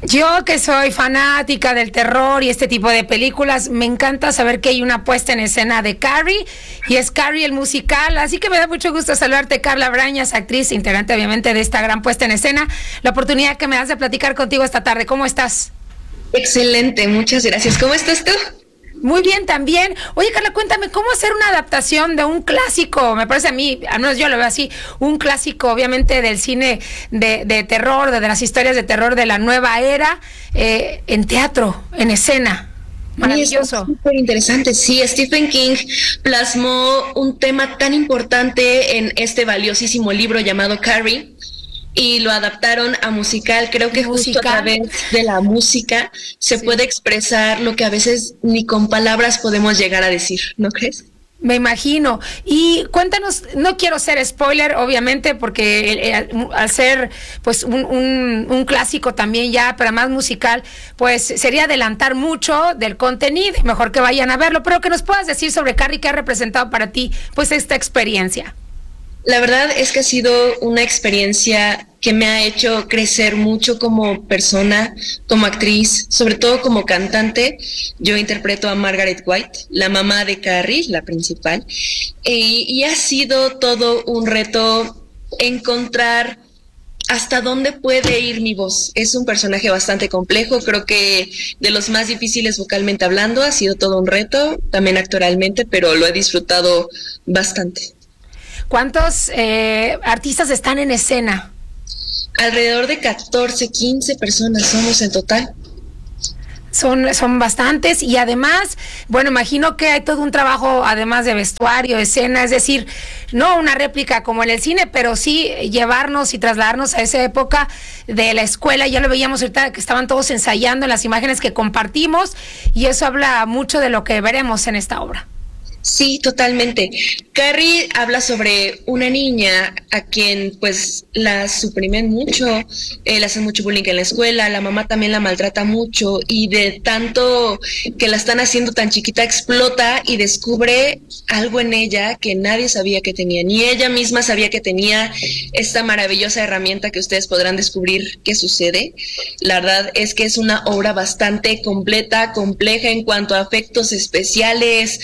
Yo que soy fanática del terror y este tipo de películas, me encanta saber que hay una puesta en escena de Carrie, y es Carrie el musical, así que me da mucho gusto saludarte, Carla Brañas, actriz, integrante obviamente de esta gran puesta en escena, la oportunidad que me das de platicar contigo esta tarde. ¿Cómo estás? Excelente, muchas gracias. ¿Cómo estás tú? Muy bien también. Oye, Carla, cuéntame, ¿cómo hacer una adaptación de un clásico? Me parece a mí, al menos yo lo veo así, un clásico obviamente del cine de terror, de las historias de terror de la nueva era, en teatro, en escena. Maravilloso. Es súper interesante. Sí, Stephen King plasmó un tema tan importante en este valiosísimo libro llamado Carrie, y lo adaptaron a musical. Creo que justo a través de la música se puede expresar lo que a veces ni con palabras podemos llegar a decir, ¿no crees? Me imagino. Y cuéntanos, no quiero ser spoiler, obviamente, porque al ser pues un clásico también ya, pero más musical, pues sería adelantar mucho del contenido. Mejor que vayan a verlo, pero que nos puedas decir sobre Carrie, ¿qué ha representado para ti pues esta experiencia? La verdad es que ha sido una experiencia que me ha hecho crecer mucho como persona, como actriz, sobre todo como cantante. Yo interpreto a Margaret White, la mamá de Carrie, la principal, y ha sido todo un reto encontrar hasta dónde puede ir mi voz. Es un personaje bastante complejo, creo que de los más difíciles vocalmente hablando. Ha sido todo un reto, también actoralmente, pero lo he disfrutado bastante. ¿Cuántos artistas están en escena? Alrededor de 14, 15 personas somos en total. Son bastantes, y además, bueno, imagino que hay todo un trabajo, además de vestuario, escena, es decir, no una réplica como en el cine, pero sí llevarnos y trasladarnos a esa época de la escuela. Ya lo veíamos ahorita que estaban todos ensayando en las imágenes que compartimos, y eso habla mucho de lo que veremos en esta obra. Sí, totalmente. Carrie habla sobre una niña a quien pues la suprimen mucho, le hacen mucho bullying en la escuela, la mamá también la maltrata mucho, y de tanto que la están haciendo tan chiquita explota y descubre algo en ella que nadie sabía que tenía, ni ella misma sabía que tenía esta maravillosa herramienta que ustedes podrán descubrir qué sucede. La verdad es que es una obra bastante completa, compleja en cuanto a efectos especiales,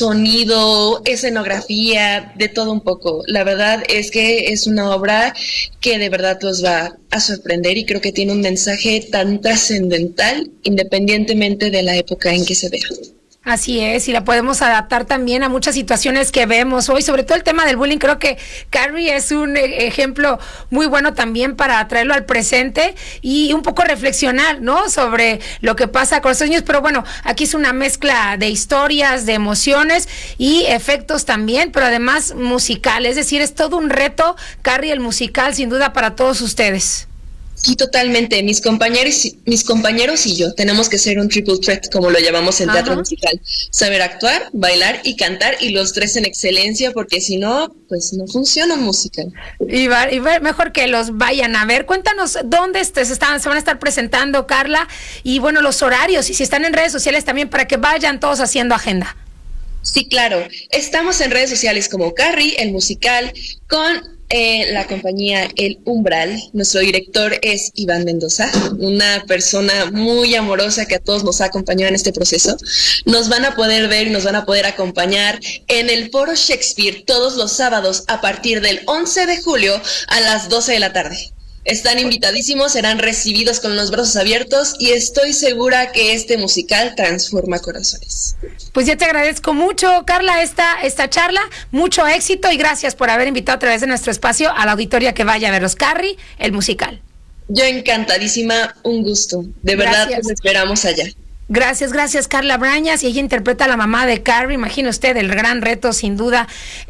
sonido, escenografía, de todo un poco. La verdad es que es una obra que de verdad los va a sorprender, y creo que tiene un mensaje tan trascendental independientemente de la época en que se vea. Así es, y la podemos adaptar también a muchas situaciones que vemos hoy, sobre todo el tema del bullying. Creo que Carrie es un ejemplo muy bueno también para traerlo al presente y un poco reflexionar, ¿no?, sobre lo que pasa con los niños. Pero bueno, aquí es una mezcla de historias, de emociones y efectos también, pero además musical, es decir, es todo un reto, Carrie el musical, sin duda, para todos ustedes. Sí, totalmente. Mis compañeros y yo tenemos que ser un triple threat, como lo llamamos en teatro musical. Saber actuar, bailar y cantar, y los tres en excelencia, porque si no, pues no funciona un musical. Y mejor que los vayan a ver. Cuéntanos dónde se van a estar presentando, Carla, y bueno, los horarios, y si están en redes sociales también, para que vayan todos haciendo agenda. Sí, claro. Estamos en redes sociales como Carrie, el musical, con la compañía El Umbral. Nuestro director es Iván Mendoza, una persona muy amorosa que a todos nos ha acompañado en este proceso. Nos van a poder ver y nos van a poder acompañar en el Foro Shakespeare todos los sábados a partir del 11 de julio a las 12 de la tarde. Están invitadísimos, serán recibidos con los brazos abiertos, y estoy segura que este musical transforma corazones. Pues ya te agradezco mucho, Carla, esta charla, mucho éxito, y gracias por haber invitado a través de nuestro espacio a la auditoría que vaya a ver los Carrie, el musical. Yo encantadísima, un gusto, de verdad nos esperamos allá. Gracias, Carla Brañas, y ella interpreta a la mamá de Carrie. Imagine usted el gran reto, sin duda,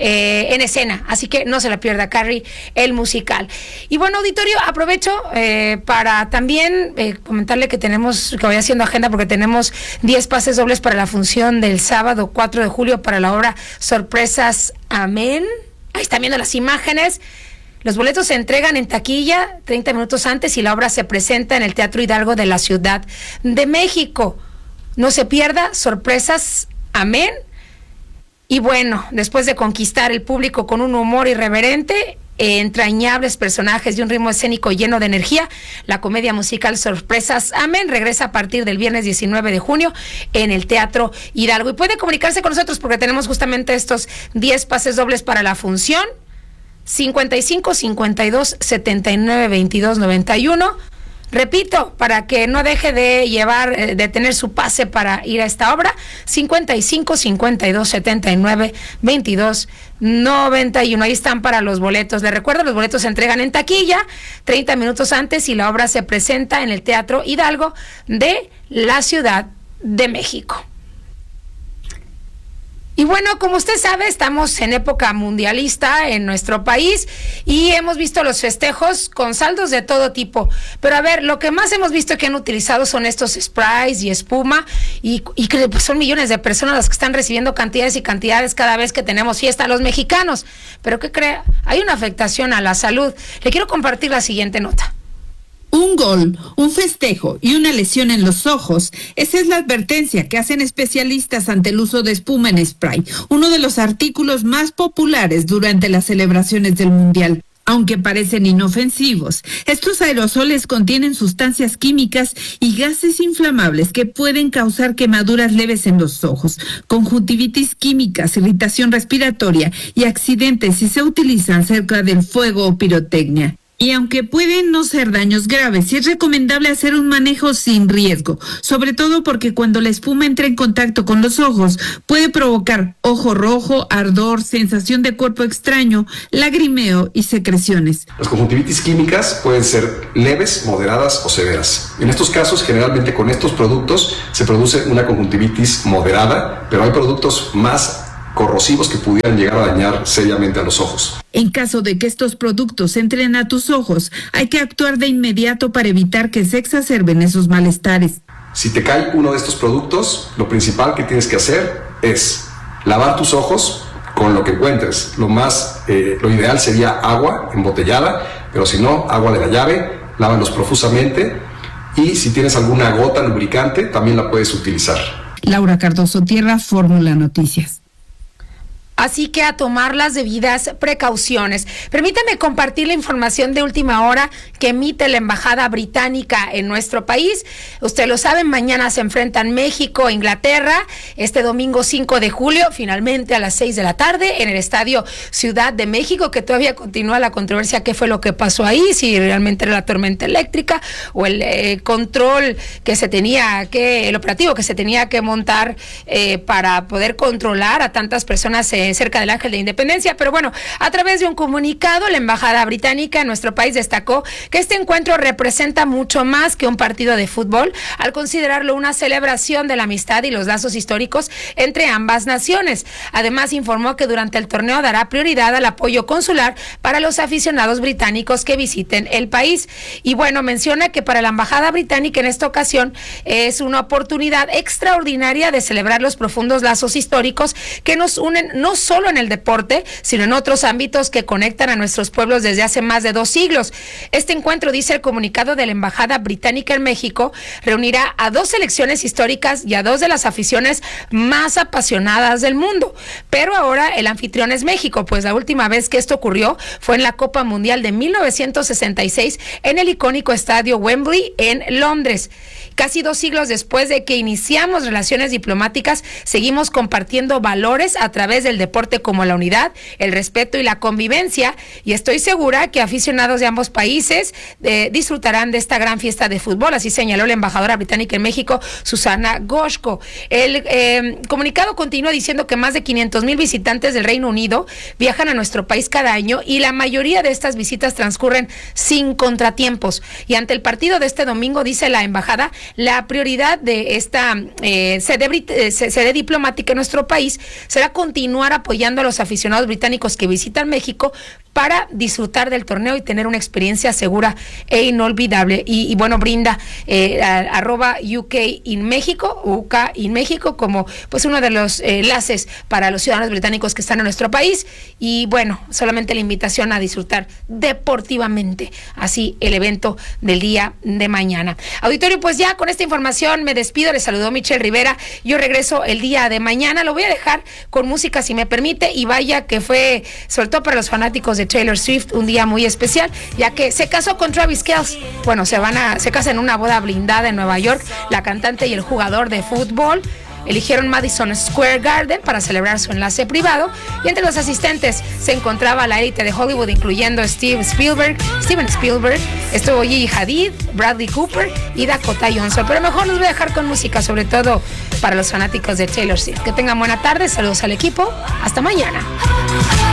en escena, así que no se la pierda, Carrie, el musical. Y bueno, auditorio, aprovecho para también comentarle que voy haciendo agenda, porque tenemos 10 pases dobles para la función del sábado 4 de julio para la obra Sorpresas, Amén. Ahí están viendo las imágenes. Los boletos se entregan en taquilla 30 minutos antes, y la obra se presenta en el Teatro Hidalgo de la Ciudad de México. No se pierda Sorpresas, Amén. Y bueno, después de conquistar el público con un humor irreverente, entrañables personajes y un ritmo escénico lleno de energía. La comedia musical Sorpresas Amén regresa a partir del viernes 19 de junio en el Teatro Hidalgo. Y puede comunicarse con nosotros porque tenemos justamente estos 10 pases dobles para la función. 55 52 79 22 91. Repito, para que no deje de tener su pase para ir a esta obra, 55 52 79 22 91. Ahí están para los boletos. Les recuerdo, los boletos se entregan en taquilla 30 minutos antes y la obra se presenta en el Teatro Hidalgo de la Ciudad de México. Y bueno, como usted sabe, estamos en época mundialista en nuestro país y hemos visto los festejos con saldos de todo tipo. Pero a ver, lo que más hemos visto que han utilizado son estos sprays y espuma y que pues, son millones de personas las que están recibiendo cantidades y cantidades cada vez que tenemos fiesta, los mexicanos. Pero ¿qué cree? Hay una afectación a la salud. Le quiero compartir la siguiente nota. Un gol, un festejo y una lesión en los ojos. Esa es la advertencia que hacen especialistas ante el uso de espuma en spray, uno de los artículos más populares durante las celebraciones del Mundial. Aunque parecen inofensivos, estos aerosoles contienen sustancias químicas y gases inflamables que pueden causar quemaduras leves en los ojos, conjuntivitis químicas, irritación respiratoria y accidentes si se utilizan cerca del fuego o pirotecnia. Y aunque pueden no ser daños graves, sí es recomendable hacer un manejo sin riesgo, sobre todo porque cuando la espuma entra en contacto con los ojos puede provocar ojo rojo, ardor, sensación de cuerpo extraño, lagrimeo y secreciones. Las conjuntivitis químicas pueden ser leves, moderadas o severas. En estos casos, generalmente con estos productos se produce una conjuntivitis moderada, pero hay productos más corrosivos que pudieran llegar a dañar seriamente a los ojos. En caso de que estos productos entren a tus ojos, hay que actuar de inmediato para evitar que se exacerben esos malestares. Si te cae uno de estos productos, lo principal que tienes que hacer es lavar tus ojos con lo que encuentres. Lo ideal sería agua embotellada, pero si no, agua de la llave, lávalos profusamente y si tienes alguna gota lubricante, también la puedes utilizar. Laura Cardoso Tierra, Fórmula Noticias. Así que a tomar las debidas precauciones. Permítame compartir la información de última hora que emite la Embajada Británica en nuestro país. Usted lo sabe, mañana se enfrentan México e Inglaterra, este domingo 5 de julio, finalmente a las 6 de la tarde, en el Estadio Ciudad de México, que todavía continúa la controversia, qué fue lo que pasó ahí, si realmente era la tormenta eléctrica o el control que se tenía el operativo que se tenía que montar para poder controlar a tantas personas cerca del Ángel de Independencia. Pero bueno, a través de un comunicado, la Embajada Británica en nuestro país destacó que este encuentro representa mucho más que un partido de fútbol, al considerarlo una celebración de la amistad y los lazos históricos entre ambas naciones. Además, informó que durante el torneo dará prioridad al apoyo consular para los aficionados británicos que visiten el país. Y bueno, menciona que para la Embajada Británica en esta ocasión es una oportunidad extraordinaria de celebrar los profundos lazos históricos que nos unen no solo en el deporte, sino en otros ámbitos que conectan a nuestros pueblos desde hace más de 2 siglos. Este encuentro, dice el comunicado de la Embajada Británica en México, reunirá a 2 selecciones históricas y a 2 de las aficiones más apasionadas del mundo. Pero ahora el anfitrión es México, pues la última vez que esto ocurrió fue en la Copa Mundial de 1966 en el icónico estadio Wembley en Londres. Casi 2 siglos después de que iniciamos relaciones diplomáticas, seguimos compartiendo valores a través del deporte como la unidad, el respeto y la convivencia, y estoy segura que aficionados de ambos países disfrutarán de esta gran fiesta de fútbol, así señaló la embajadora británica en México, Susana Goshko. El comunicado continúa diciendo que más de 500,000 visitantes del Reino Unido viajan a nuestro país cada año y la mayoría de estas visitas transcurren sin contratiempos. Y ante el partido de este domingo, dice la embajada, la prioridad de esta sede diplomática en nuestro país será continuar apoyando a los aficionados británicos que visitan México para disfrutar del torneo y tener una experiencia segura e inolvidable. Y bueno, brinda @UK in México, UK in México, como pues uno de los enlaces para los ciudadanos británicos que están en nuestro país. Y bueno, solamente la invitación a disfrutar deportivamente así el evento del día de mañana. Auditorio, pues ya con esta información me despido. Les saludó Michelle Rivera. Yo regreso el día de mañana. Lo voy a dejar con música, si me permite, y vaya que fue, sobre todo para los fanáticos de Taylor Swift un día muy especial, ya que se casó con Travis Kelce. Bueno, se casan en una boda blindada en Nueva York, la cantante y el jugador de fútbol. Eligieron Madison Square Garden para celebrar su enlace privado, y entre los asistentes se encontraba la élite de Hollywood, incluyendo Steven Spielberg, estuvo Gigi Hadid, Bradley Cooper y Dakota Johnson. Pero mejor los voy a dejar con música, sobre todo para los fanáticos de Taylor Swift. Que tengan buena tarde, saludos al equipo, hasta mañana.